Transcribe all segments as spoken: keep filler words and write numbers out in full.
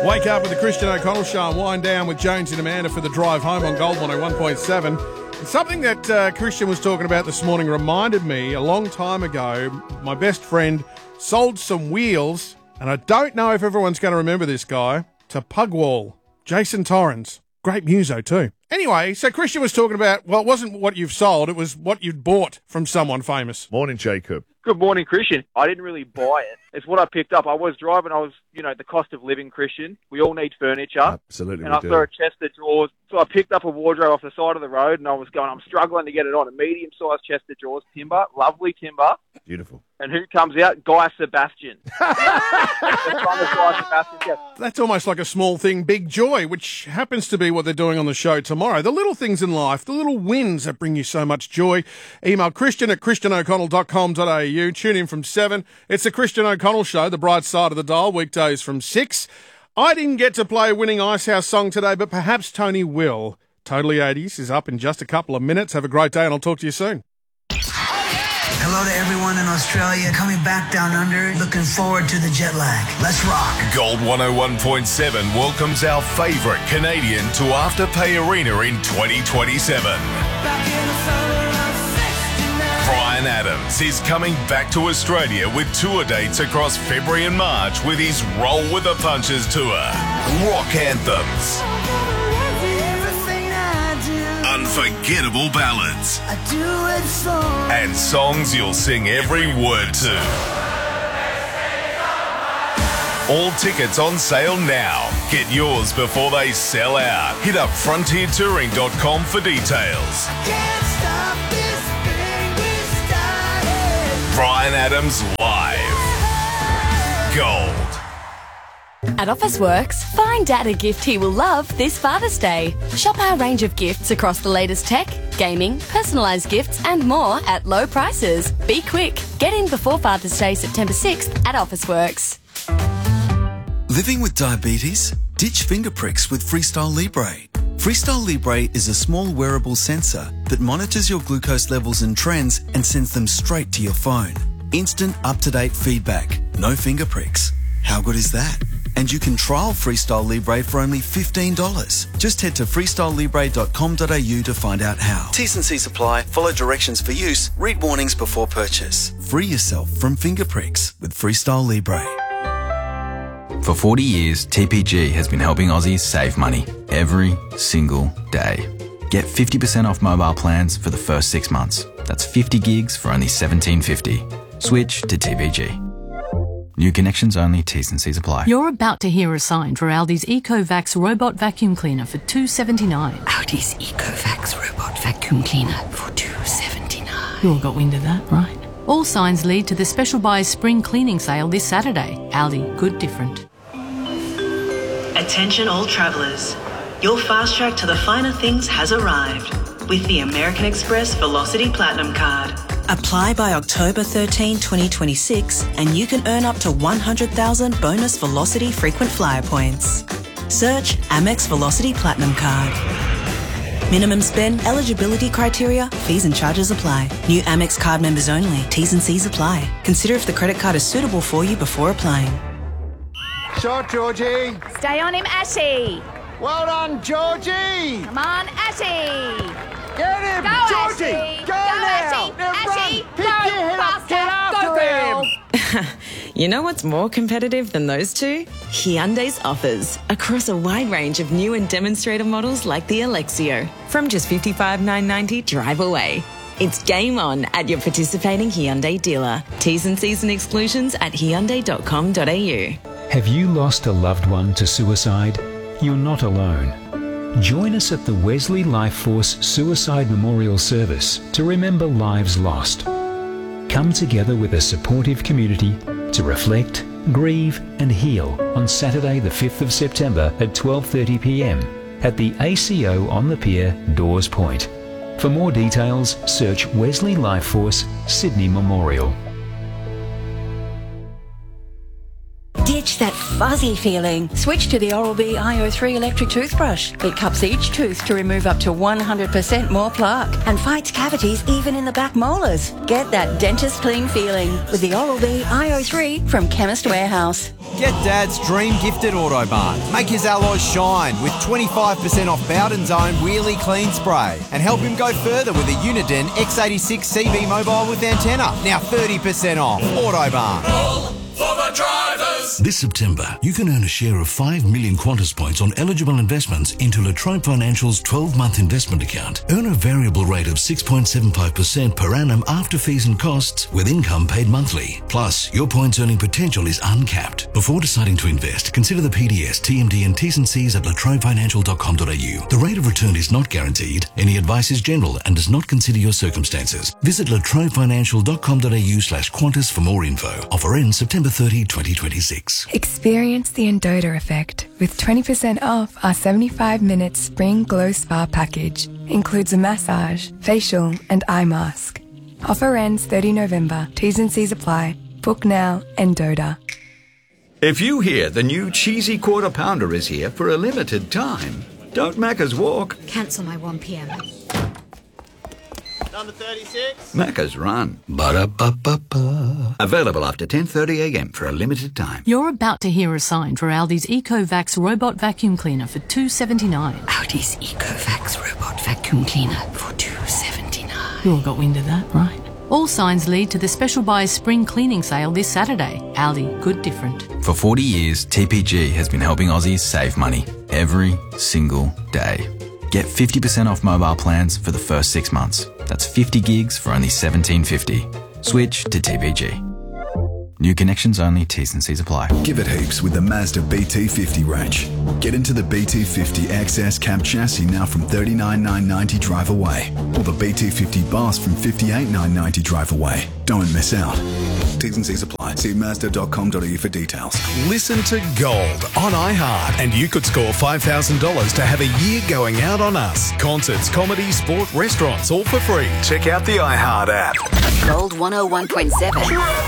Wake up with the Christian O'Connell Show and wind down with Jones and Amanda for the drive home on Gold one oh one point seven. Something that uh, Christian was talking about this morning reminded me a long time ago, my best friend sold some wheels, and I don't know if everyone's going to remember this guy, to Pugwall. Jason Torrens. Great muso too. Anyway, so Christian was talking about, well, it wasn't what you've sold, it was what you'd bought from someone famous. Morning, Jacob. Good morning, Christian. I didn't really buy it. It's what I picked up. I was driving. I was, you know, the cost of living, Christian. We all need furniture. Absolutely, And we I do. saw a chest of drawers. So I picked up a wardrobe off the side of the road, and I was going, I'm struggling to get it on. A medium-sized chest of drawers, timber, lovely timber. Beautiful. And who comes out? Guy Sebastian. The son of Guy Sebastian. Yes. That's almost like a small thing, big joy, which happens to be what they're doing on the show tomorrow. The little things in life, the little wins that bring you so much joy. Email Christian at christian o'connell dot com dot a u. Tune in from seven. It's the Christian O'Connell Show, the bright side of the dial, weekdays from six. I didn't get to play a winning Icehouse song today, but perhaps Tony will. Totally eighties is up in just a couple of minutes. Have a great day, and I'll talk to you soon. Hello to everyone in Australia coming back down under. Looking forward to the jet lag. Let's rock. Gold one oh one point seven welcomes our favourite Canadian to Afterpay Arena in twenty twenty-seven. Bryan Adams is coming back to Australia with tour dates across February and March with his Roll with the Punches tour. Rock anthems. Unforgettable ballads. I do it so. And songs you'll sing every word to. All tickets on sale now. Get yours before they sell out. Hit up frontier touring dot com for details. Can't stop this thing we started. Bryan Adams live. Gold. At Officeworks, find Dad a gift he will love this Father's Day. Shop our range of gifts across the latest tech, gaming, personalised gifts and more at low prices. Be quick. Get in before Father's Day, September sixth at Officeworks. Living with diabetes? Ditch finger pricks with Freestyle Libre. Freestyle Libre is a small wearable sensor that monitors your glucose levels and trends and sends them straight to your phone. Instant, up-to-date feedback. No finger pricks. How good is that? And you can trial Freestyle Libre for only fifteen dollars. Just head to freestyle libre dot com dot a u to find out how. T's and C's apply. Follow directions for use. Read warnings before purchase. Free yourself from finger pricks with Freestyle Libre. For forty years, T P G has been helping Aussies save money every single day. Get fifty percent off mobile plans for the first six months. That's fifty gigs for only seventeen fifty. Switch to T P G. New connections only, T's and C's apply. You're about to hear a sign for Aldi's EcoVax robot vacuum cleaner for two dollars seventy-nine. Aldi's EcoVax robot vacuum cleaner for two dollars seventy-nine. You all got wind of that, right? All signs lead to the Special Buys Spring Cleaning Sale this Saturday. Aldi, good different. Attention all travellers. Your fast track to the finer things has arrived with the American Express Velocity Platinum Card. Apply by October thirteenth, twenty twenty-six and you can earn up to one hundred thousand bonus Velocity frequent flyer points. Search Amex Velocity Platinum Card. Minimum spend, eligibility criteria, fees and charges apply. New Amex card members only. T's and C's apply. Consider if the credit card is suitable for you before applying. Shot, Georgie. Stay on him, Ashy. Well done, Georgie. Come on, Ashy. Get him, Go, Georgie. Ashy. Go, Go, now. Ashy. Now Ashy. run. Pick Go, your head up. faster. Get after Go, girl. him. You know what's more competitive than those two? Hyundai's offers across a wide range of new and demonstrator models like the Alexio. From just fifty-five thousand nine hundred ninety drive away. It's game on at your participating Hyundai dealer. T's and C's and exclusions at hyundai dot com dot a u. Have you lost a loved one to suicide? You're not alone. Join us at the Wesley Life Force Suicide Memorial Service to remember lives lost. Come together with a supportive community to reflect, grieve and heal on Saturday the fifth of September at twelve thirty p m at the A C O on the Pier, Dawes Point. For more details, search Wesley Life Force Sydney Memorial. Ditch Ditch that fuzzy feeling. Switch to the Oral-B I O three electric toothbrush. It cups each tooth to remove up to one hundred percent more plaque and fights cavities even in the back molars. Get that dentist clean feeling with the Oral-B I O three from Chemist Warehouse. Get Dad's dream gifted Autobarn. Make his alloys shine with twenty-five percent off Bowden's own Wheelie Clean Spray. And help him go further with a Uniden X eighty-six C B mobile with antenna. Now thirty percent off. Autobarn. Roll for the drivers. This September, you can earn a share of five million Qantas points on eligible investments into Latrobe Financial's twelve-month investment account. Earn a variable rate of six point seven five percent per annum after fees and costs with income paid monthly. Plus, your points earning potential is uncapped. Before deciding to invest, consider the P D S, T M D and T's and C's at latrobe financial dot com dot a u. The rate of return is not guaranteed. Any advice is general and does not consider your circumstances. Visit latrobe financial dot com dot a u slash Qantas for more info. Offer ends September thirtieth, twenty twenty-six. Experience the Endota effect with twenty percent off our seventy-five minute Spring Glow Spa package. Includes a massage, facial and eye mask. Offer ends thirtieth November. T's and C's apply. Book now, Endota. If you hear the new cheesy quarter pounder is here for a limited time, don't Macca's walk. Cancel my one p.m. Number thirty-six. Macca's run. Ba-da-ba-ba-ba. Available after ten thirty a m for a limited time. You're about to hear a sign for Aldi's EcoVax robot vacuum cleaner for two dollars seventy-nine. Aldi's EcoVax robot vacuum cleaner for two dollars seventy-nine. You all got wind of that, right? All signs lead to the special buy spring cleaning sale this Saturday. Aldi, good different. For forty years, T P G has been helping Aussies save money every single day. Get fifty percent off mobile plans for the first six months. That's fifty gigs for only seventeen fifty. Switch to T P G. New connections only, T's and C's apply. Give it heaps with the Mazda B T fifty range. Get into the B T fifty X S cab chassis now from thirty-nine thousand nine hundred ninety drive away. Or the B T fifty Boss from fifty-eight thousand nine hundred ninety drive away. Don't miss out. T's and C's apply. See mazda dot com dot a u for details. Listen to Gold on iHeart and you could score five thousand dollars to have a year going out on us. Concerts, comedy, sport, restaurants, all for free. Check out the iHeart app. Gold one oh one point seven.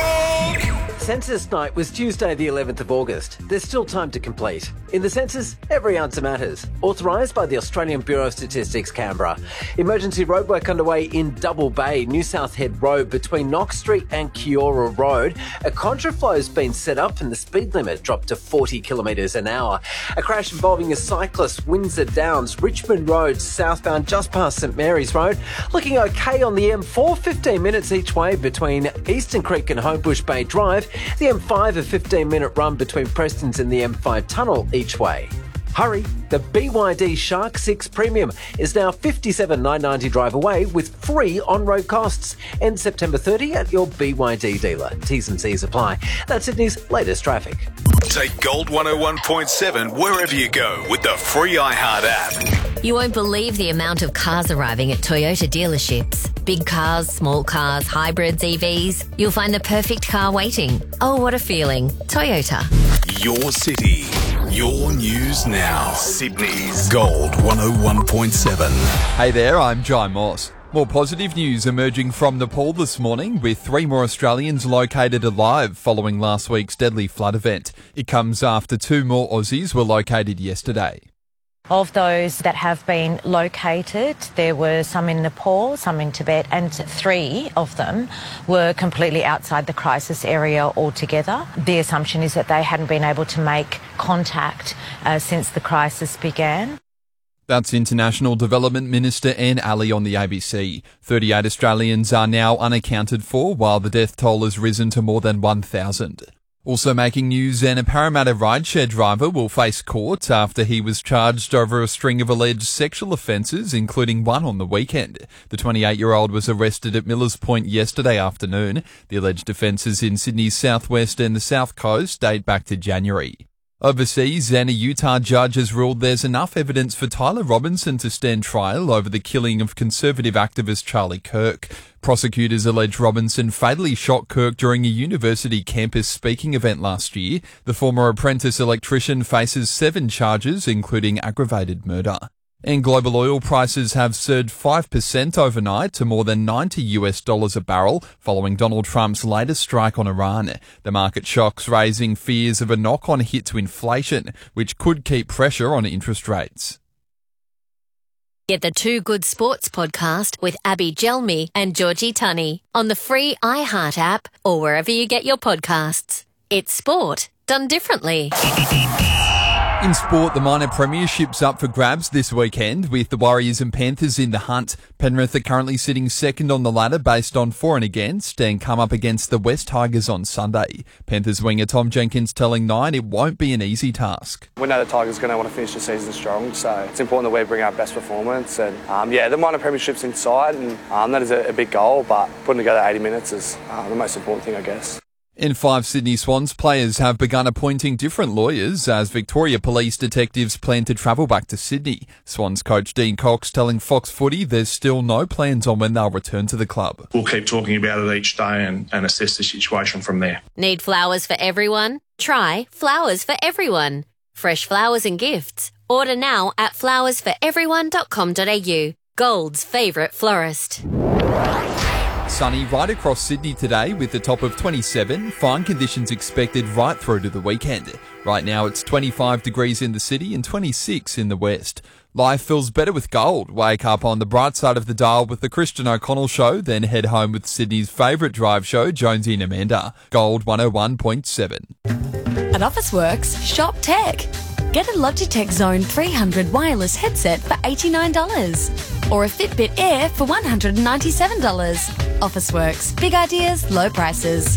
Census night was Tuesday the eleventh of August. There's still time to complete. In the census, every answer matters. Authorised by the Australian Bureau of Statistics, Canberra. Emergency roadwork underway in Double Bay, New South Head Road between Knox Street and Kiora Road. A contraflow's been set up and the speed limit dropped to forty kilometres an hour. A crash involving a cyclist, Windsor Downs, Richmond Road, southbound just past St Mary's Road. Looking okay on the M four, fifteen minutes each way between Eastern Creek and Homebush Bay Drive. The M five, a fifteen minute run between Prestons and the M five tunnel each way. Hurry, the B Y D Shark six Premium is now fifty-seven thousand nine hundred ninety drive away with free on-road costs. End September thirtieth at your B Y D dealer. T's and C's apply. That's Sydney's latest traffic. Take Gold one oh one point seven wherever you go with the free iHeart app. You won't believe the amount of cars arriving at Toyota dealerships. Big cars, small cars, hybrids, E Vs. You'll find the perfect car waiting. Oh, what a feeling. Toyota. Your city. Your news now. Sydney's Gold one oh one point seven. Hey there, I'm Jai Moss. More positive news emerging from Nepal this morning, with three more Australians located alive following last week's deadly flood event. It comes after two more Aussies were located yesterday. Of those that have been located, there were some in Nepal, some in Tibet, and three of them were completely outside the crisis area altogether. The assumption is that they hadn't been able to make contact uh, since the crisis began. That's International Development Minister Anne Ali on the A B C. thirty-eight Australians are now unaccounted for, while the death toll has risen to more than one thousand. Also making news, and a Parramatta rideshare driver will face court after he was charged over a string of alleged sexual offences, including one on the weekend. The twenty-eight-year-old was arrested at Millers Point yesterday afternoon. The alleged offences in Sydney's southwest and the south coast date back to January. Overseas, and a Utah judge has ruled there's enough evidence for Tyler Robinson to stand trial over the killing of conservative activist Charlie Kirk. Prosecutors allege Robinson fatally shot Kirk during a university campus speaking event last year. The former apprentice electrician faces seven charges, including aggravated murder. And global oil prices have surged five percent overnight to more than ninety US dollars a barrel following Donald Trump's latest strike on Iran. The market shocks raising fears of a knock-on hit to inflation, which could keep pressure on interest rates. Get the Two Good Sports podcast with Abby Gelmi and Georgie Tunney on the free iHeart app or wherever you get your podcasts. It's sport done differently. In sport, the minor premiership's up for grabs this weekend with the Warriors and Panthers in the hunt. Penrith are currently sitting second on the ladder based on for and against and come up against the West Tigers on Sunday. Panthers winger Tom Jenkins telling Nine it won't be an easy task. We know the Tigers are going to want to finish the season strong, so it's important that we bring our best performance. And um, yeah, the minor premiership's inside, and um, that is a, a big goal, but putting together eighty minutes is uh, the most important thing, I guess. In five Sydney Swans, players have begun appointing different lawyers as Victoria Police detectives plan to travel back to Sydney. Swans coach Dean Cox telling Fox Footy there's still no plans on when they'll return to the club. We'll keep talking about it each day and, and assess the situation from there. Need flowers for everyone? Try Flowers for Everyone. Fresh flowers and gifts. Order now at flowers for everyone dot com dot a u. Gold's favourite florist. Sunny right across Sydney today with the top of twenty-seven. Fine conditions expected right through to the weekend. Right now it's twenty-five degrees in the city and twenty-six in the west. Life feels better with gold. Wake up on the bright side of the dial with the Christian O'Connell Show, then head home with Sydney's favourite drive show, Jonesy and Amanda. Gold one oh one point seven. At Officeworks, shop tech. Get a Logitech Zone three hundred wireless headset for eighty-nine dollars or a Fitbit Air for one hundred ninety-seven dollars. Officeworks. Big ideas, low prices.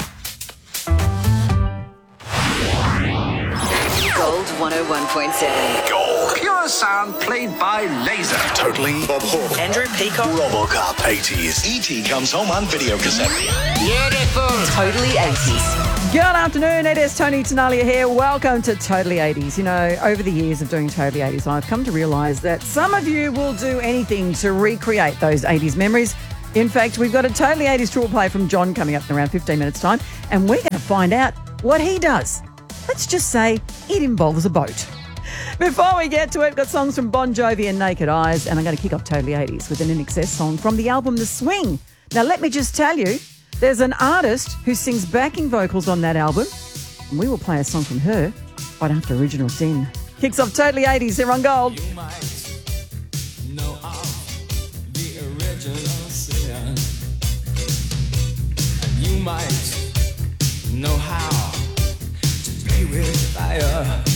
Gold one oh one point seven. Gold. Pure sound played by laser. Totally. Bob Hawke. Andrew Peacock. Robocop. eighties. E T comes home on video cassette. Beautiful. Totally eighties. Good afternoon, it is Tony Tenalia here. Welcome to Totally eighties. You know, over the years of doing Totally eighties, I've come to realise that some of you will do anything to recreate those eighties memories. In fact, we've got a Totally eighties tour play from John coming up in around fifteen minutes' time, and we're going to find out what he does. Let's just say it involves a boat. Before we get to it, got songs from Bon Jovi and Naked Eyes, and I'm going to kick off Totally eighties with an I N X S song from the album The Swing. Now, let me just tell you, there's an artist who sings backing vocals on that album, and we will play a song from her right after Original Sin. Kicks off Totally eighties here on Gold. You might know of the original sin. And you might know how to play with fire.